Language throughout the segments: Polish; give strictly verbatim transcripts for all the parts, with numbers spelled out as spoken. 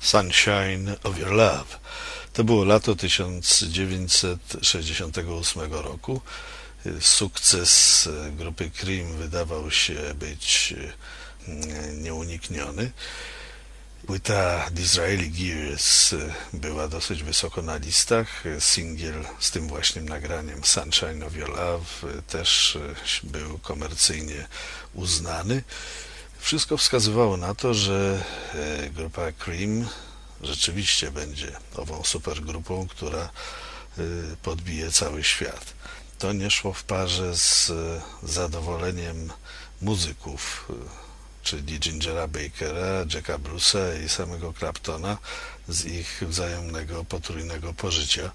Sunshine of Your Love. To było lato tysiąc dziewięćset sześćdziesiątego ósmego roku. Sukces grupy Cream wydawał się być nieunikniony. Płyta Disraeli Gears była dosyć wysoko na listach. Singiel z tym właśnie nagraniem Sunshine of Your Love też był komercyjnie uznany. Wszystko wskazywało na to, że grupa Cream rzeczywiście będzie ową supergrupą, która podbije cały świat. To nie szło w parze z zadowoleniem muzyków, czyli Gingera Bakera, Jacka Bruce'a i samego Claptona z ich wzajemnego potrójnego pożycia,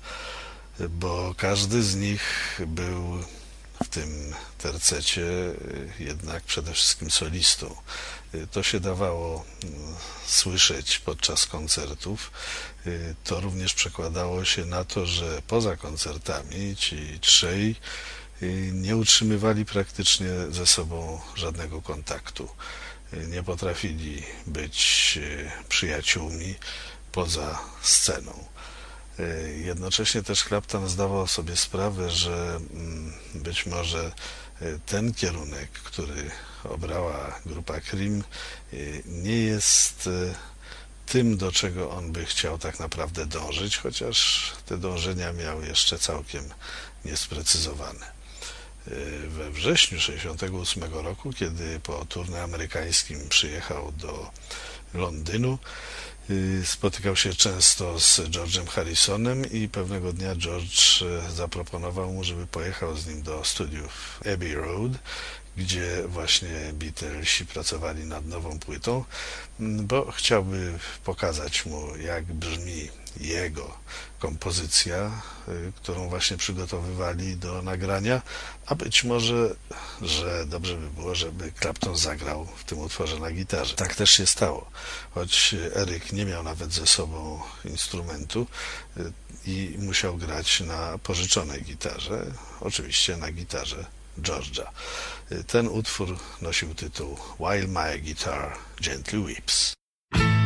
bo każdy z nich był w tym tercecie jednak przede wszystkim solistą. To się dawało słyszeć podczas koncertów. To również przekładało się na to, że poza koncertami ci trzej nie utrzymywali praktycznie ze sobą żadnego kontaktu. Nie potrafili być przyjaciółmi poza sceną. Jednocześnie też Clapton zdawał sobie sprawę, że być może ten kierunek, który obrała grupa Cream, nie jest tym, do czego on by chciał tak naprawdę dążyć, chociaż te dążenia miał jeszcze całkiem niesprecyzowane. We wrześniu sześćdziesiątego ósmego roku, kiedy po tournée amerykańskim przyjechał do Londynu, spotykał się często z George'em Harrisonem i pewnego dnia George zaproponował mu, żeby pojechał z nim do studiów Abbey Road, gdzie właśnie Beatlesi pracowali nad nową płytą, bo chciałby pokazać mu, jak brzmi jego kompozycja, którą właśnie przygotowywali do nagrania, a być może, że dobrze by było, żeby Clapton zagrał w tym utworze na gitarze. Tak też się stało, choć Eric nie miał nawet ze sobą instrumentu i musiał grać na pożyczonej gitarze, oczywiście na gitarze George'a. Ten utwór nosił tytuł While My Guitar Gently Weeps.